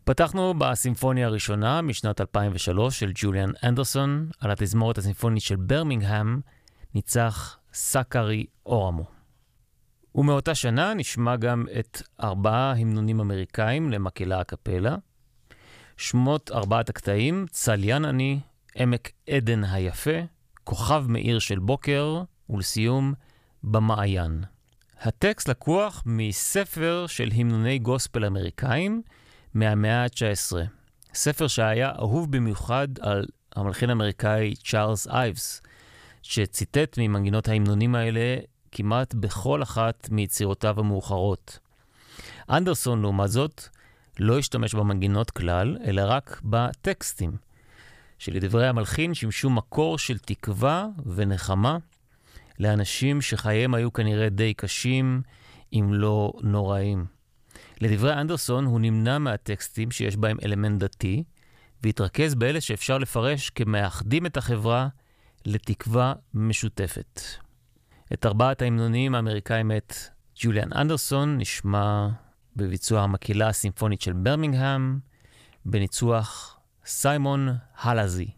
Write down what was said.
פתחנו בסימפוניה הראשונה משנת 2003 של ג'וליאן אנדרסון, על התזמורת הסימפונית של ברמינגהאם ניצח סאקרי אורמו. ומאותה שנה נשמע גם את 4 המנונים אמריקאים למקהלה הקפלה. שמות 4 הקטעים: צליין אני, עמק עדן היפה, כוכב מאיר של בוקר, ולסיום במעיין. הטקסט לקוח מספר של המנוני גוספל אמריקאים מהמאה ה-19. ספר שהיה אהוב במיוחד על המלחין האמריקאי צ'ארלס אייבס, שציטט ממנגינות ההמנונים האלה כמעט בכל אחת מיצירותיו המאוחרות. אנדרסון, לעומת זאת, לא השתמש במנגינות כלל, אלא רק בטקסטים, שלדברי המלחין שימשו מקור של תקווה ונחמה לאנשים שחייהם היו כנראה די קשים, אם לא נוראים. לדברי אנדרסון הוא נמנע מהטקסטים שיש בהם אלמנט דתי, והתרכז באלה שאפשר לפרש כמאחדים את החברה לתקווה משותפת. את 4 ההמנונים האמריקאים את ג'וליאן אנדרסון נשמע בביצוע המקהלה הסימפונית של ברמינגהאם, בניצוח סיימון הלזי.